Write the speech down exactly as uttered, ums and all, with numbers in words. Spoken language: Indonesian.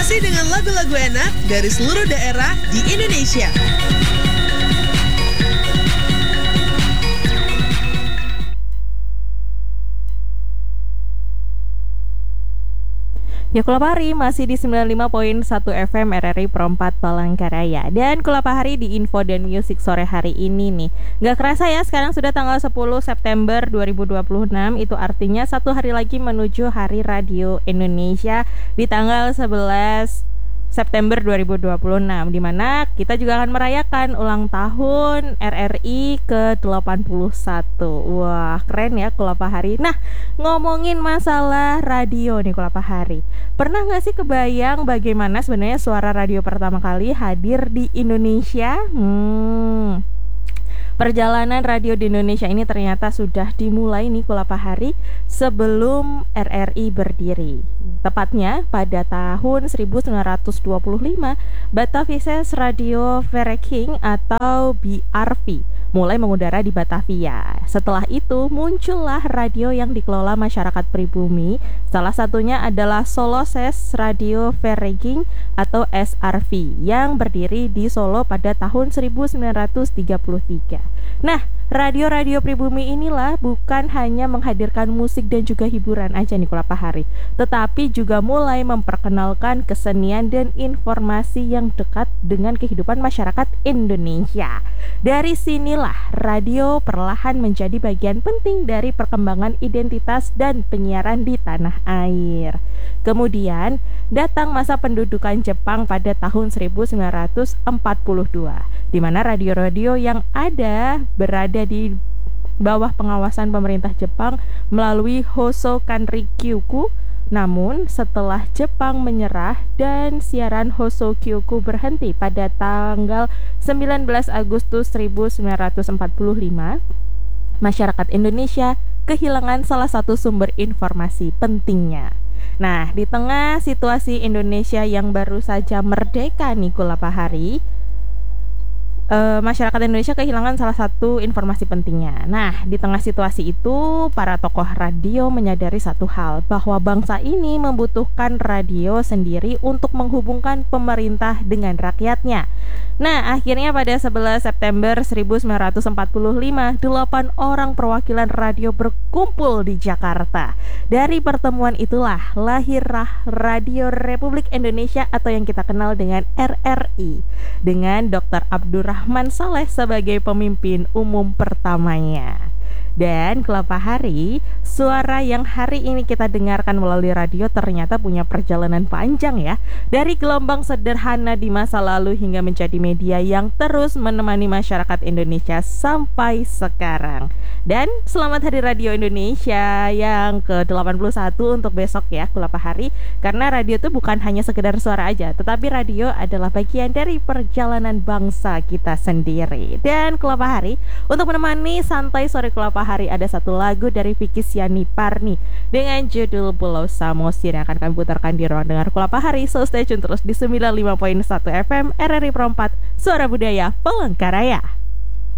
Masih dengan lagu-lagu enak dari seluruh daerah di Indonesia. Ya, Kulapa Hari masih di sembilan puluh lima koma satu F M R R I Perempat Palangkaraya. Dan Kulapa Hari di Info dan Music sore hari ini nih. Gak kerasa ya, sekarang sudah tanggal sepuluh September dua ribu dua puluh enam. Itu artinya satu hari lagi menuju Hari Radio Indonesia di tanggal sebelas September dua ribu dua puluh enam, di mana kita juga akan merayakan ulang tahun R R I ke delapan puluh satu. Wah, keren ya Kulapa Hari. Nah, ngomongin masalah radio nih Kulapa Hari. Pernah gak sih kebayang bagaimana sebenarnya suara radio pertama kali hadir di Indonesia? Hmm... Perjalanan radio di Indonesia ini ternyata sudah dimulai nih Kulapa Hari sebelum R R I berdiri. Tepatnya pada tahun seribu sembilan ratus dua puluh lima, Batavia's Radio Vereniging atau B R V mulai mengudara di Batavia. Setelah itu muncullah radio yang dikelola masyarakat pribumi. Salah satunya adalah Solo's Radio Vereniging atau S R V yang berdiri di Solo pada tahun seribu sembilan ratus tiga puluh tiga. Nah, radio-radio pribumi inilah bukan hanya menghadirkan musik dan juga hiburan aja nih Kulapa Hari, tetapi juga mulai memperkenalkan kesenian dan informasi yang dekat dengan kehidupan masyarakat Indonesia. Dari sinilah radio perlahan menjadi bagian penting dari perkembangan identitas dan penyiaran di tanah air. Kemudian datang masa pendudukan Jepang pada tahun seribu sembilan ratus empat puluh dua, di mana radio-radio yang ada berada di bawah pengawasan pemerintah Jepang melalui Hoso Kanrikyoku. Namun setelah Jepang menyerah dan siaran Hoso Kyoku berhenti pada tanggal sembilan belas Agustus seribu sembilan ratus empat puluh lima, masyarakat Indonesia kehilangan salah satu sumber informasi pentingnya. Nah, di tengah situasi Indonesia yang baru saja merdeka nih Kulapa Hari, e, masyarakat Indonesia kehilangan salah satu informasi pentingnya. Nah, di tengah situasi itu, para tokoh radio menyadari satu hal, bahwa bangsa ini membutuhkan radio sendiri untuk menghubungkan pemerintah dengan rakyatnya. Nah, akhirnya pada sebelas September seribu sembilan ratus empat puluh lima, delapan orang perwakilan radio berkumpul di Jakarta. Dari pertemuan itulah lahirlah Radio Republik Indonesia atau yang kita kenal dengan R R I, dengan doktor Abdurrahman Saleh sebagai pemimpin umum pertamanya. Dan Kulapa Hari, suara yang hari ini kita dengarkan melalui radio ternyata punya perjalanan panjang ya. Dari gelombang sederhana di masa lalu hingga menjadi media yang terus menemani masyarakat Indonesia sampai sekarang. Dan selamat Hari Radio Indonesia yang ke delapan puluh satu untuk besok ya Kulapa Hari. Karena radio itu bukan hanya sekedar suara aja, tetapi radio adalah bagian dari perjalanan bangsa kita sendiri. Dan Kulapa Hari, untuk menemani santai sore Kulapa Hari ada satu lagu dari Vicky Siani Parni dengan judul Pulau Samosir yang akan kami putarkan di ruang dengar Kulapa Hari. So stay tune terus di sembilan puluh lima koma satu F M R R I Perempat, Suara Budaya Palangkaraya.